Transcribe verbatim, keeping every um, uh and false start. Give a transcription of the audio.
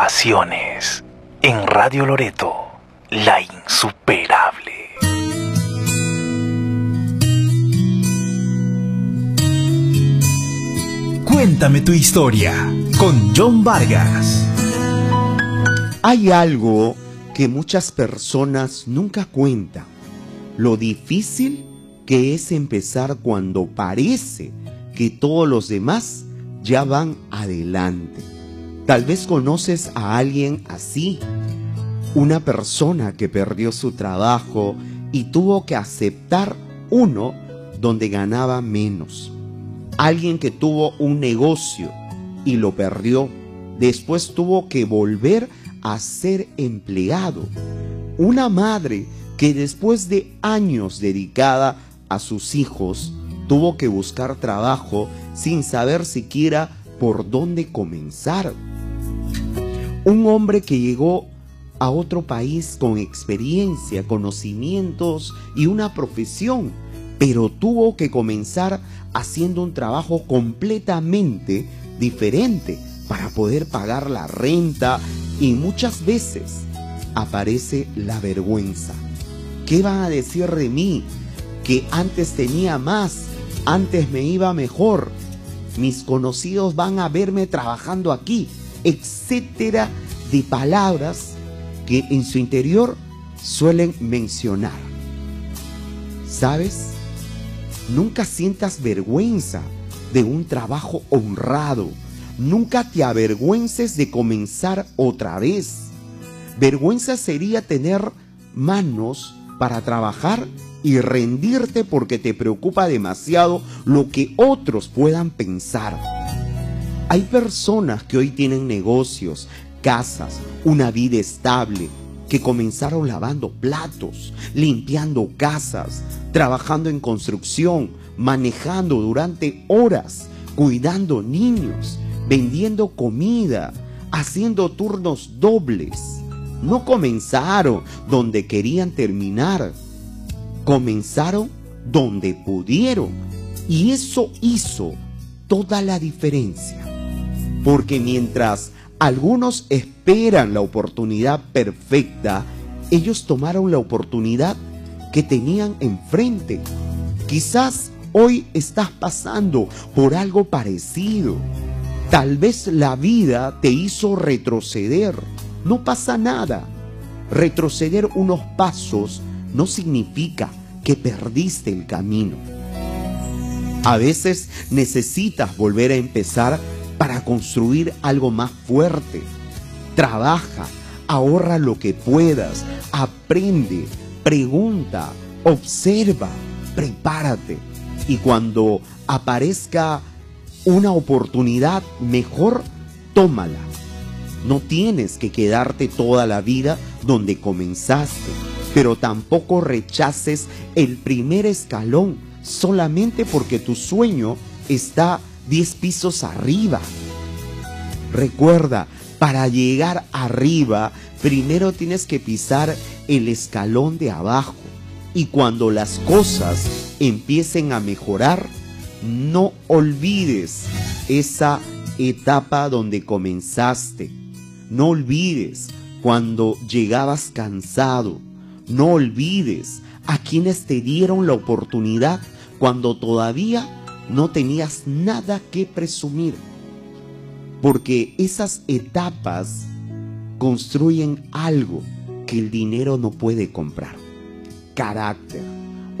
Pasiones en Radio Loreto, la insuperable. Cuéntame tu historia con John Vargas. Hay algo que muchas personas nunca cuentan: lo difícil que es empezar cuando parece que todos los demás ya van adelante. Tal vez conoces a alguien así, una persona que perdió su trabajo y tuvo que aceptar uno donde ganaba menos. Alguien que tuvo un negocio y lo perdió, después tuvo que volver a ser empleado. Una madre que después de años dedicada a sus hijos, tuvo que buscar trabajo sin saber siquiera por dónde comenzar. Un hombre que llegó a otro país con experiencia, conocimientos y una profesión, pero tuvo que comenzar haciendo un trabajo completamente diferente para poder pagar la renta, y muchas veces aparece la vergüenza. ¿Qué van a decir de mí? Que antes tenía más, antes me iba mejor, mis conocidos van a verme trabajando aquí, etcétera, de palabras que en su interior suelen mencionar. ¿Sabes? Nunca sientas vergüenza de un trabajo honrado. Nunca te avergüences de comenzar otra vez. Vergüenza sería tener manos para trabajar y rendirte porque te preocupa demasiado lo que otros puedan pensar. Hay personas que hoy tienen negocios, casas, una vida estable, que comenzaron lavando platos, limpiando casas, trabajando en construcción, manejando durante horas, cuidando niños, vendiendo comida, haciendo turnos dobles. No comenzaron donde querían terminar, comenzaron donde pudieron, y eso hizo toda la diferencia. Porque mientras algunos esperan la oportunidad perfecta, ellos tomaron la oportunidad que tenían enfrente. Quizás hoy estás pasando por algo parecido. Tal vez la vida te hizo retroceder. No pasa nada. Retroceder unos pasos no significa que perdiste el camino. A veces necesitas volver a empezar para construir algo más fuerte. Trabaja, ahorra lo que puedas, aprende, pregunta, observa, prepárate. Y cuando aparezca una oportunidad mejor, tómala. No tienes que quedarte toda la vida donde comenzaste, pero tampoco rechaces el primer escalón solamente porque tu sueño está diez pisos arriba. Recuerda, para llegar arriba, primero tienes que pisar el escalón de abajo. Y cuando las cosas empiecen a mejorar, no olvides esa etapa donde comenzaste. No olvides cuando llegabas cansado. No olvides a quienes te dieron la oportunidad cuando todavía no tenías nada que presumir, porque esas etapas construyen algo que el dinero no puede comprar: carácter,